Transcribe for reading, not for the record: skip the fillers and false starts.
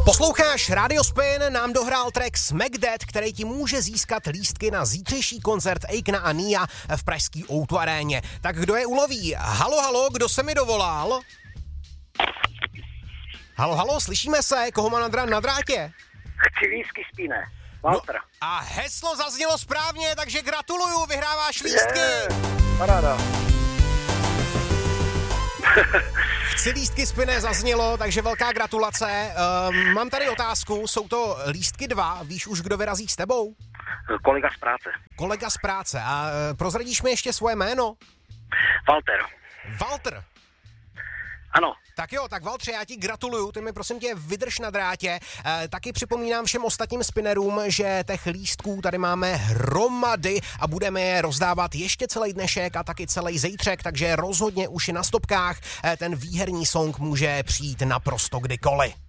Posloucháš Radio Spin, nám dohrál track Smack That, který ti může získat lístky na zítřejší koncert Akena a Nia v pražský O2 aréně. Tak kdo je uloví? Halo, kdo se mi dovolal? Halo, slyšíme se? Koho má na drátě? Chci lístky, Spine. Walter. No, a heslo zaznělo správně, takže gratuluju, vyhráváš lístky. Paráda. Chci lístky, Spine, zaznělo, takže velká gratulace. Mám tady otázku, jsou to lístky 2, víš už, kdo vyrazí s tebou? Kolega z práce. Kolega z práce. A prozradíš mi ještě svoje jméno? Walter. Ano. Tak jo, tak Valtře, já ti gratuluju, ty mi prosím tě vydrž na drátě. Taky připomínám všem ostatním spinnerům, že těch lístků tady máme hromady a budeme je rozdávat ještě celý dnešek a taky celý zítřek, takže rozhodně už je na stopkách, ten výherní song může přijít naprosto kdykoliv.